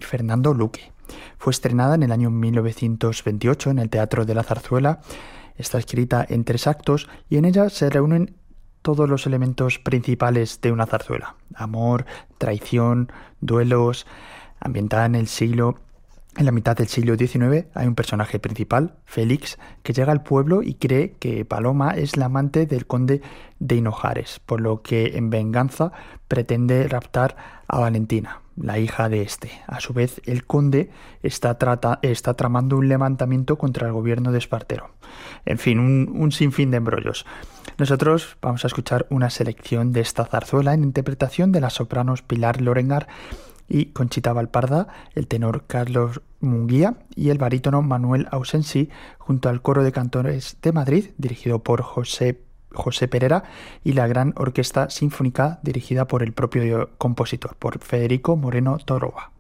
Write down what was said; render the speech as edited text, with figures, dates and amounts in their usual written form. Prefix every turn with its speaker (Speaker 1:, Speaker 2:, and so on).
Speaker 1: Fernando Luque. Fue estrenada en el año 1928 en el Teatro de la Zarzuela. Está escrita en 3 actos y en ella se reúnen todos los elementos principales de una zarzuela: amor, traición, duelos. Ambientada en la mitad del siglo XIX, hay un personaje principal, Félix, que llega al pueblo y cree que Paloma es la amante del conde de Hinojares, por lo que en venganza pretende raptar a Valentina, la hija de este. A su vez, el conde está tramando un levantamiento contra el gobierno de Espartero. En fin, un sinfín de embrollos. Nosotros vamos a escuchar una selección de esta zarzuela en interpretación de las sopranos Pilar Lorengar y Conchita Valparda, el tenor Carlos Munguía y el barítono Manuel Ausensi, junto al coro de cantores de Madrid, dirigido por José Perera, y la gran orquesta sinfónica dirigida por el propio compositor, por Federico Moreno Toroba.